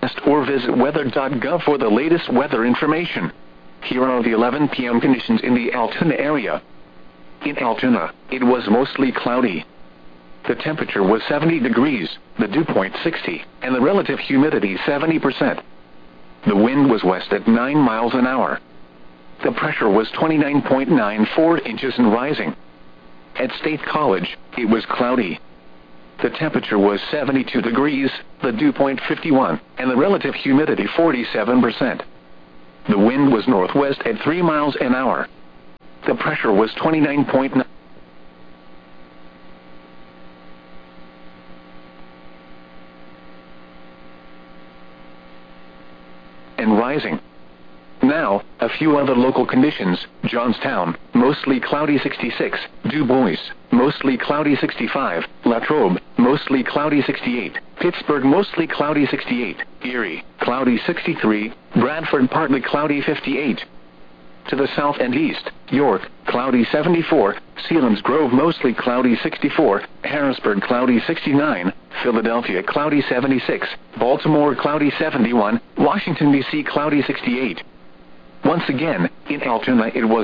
or visit weather.gov for the latest weather information. Here are the 11 p.m. conditions in the Altoona area. In Altoona, it was mostly cloudy. The temperature was 70 degrees, the dew point 60, and the relative humidity 70%. The wind was west at 9 miles an hour. The pressure was 29.94 inches and rising. At State College, it was cloudy. The temperature was 72 degrees, the dew point 51, and the relative humidity 47%. The wind was northwest at 3 miles an hour. The pressure was 29.9 and rising. Now, a few other local conditions. Johnstown, mostly cloudy 66. Du Bois, mostly cloudy 65. Latrobe, mostly cloudy 68. Pittsburgh, mostly cloudy 68. Erie, cloudy 63. Bradford, partly cloudy 58. To the south and east, York, cloudy 74. Selinsgrove, mostly cloudy 64. Harrisburg, cloudy 69. Philadelphia, cloudy 76. Baltimore, cloudy 71. Washington, D.C., cloudy 68. Once again, in Altoona it was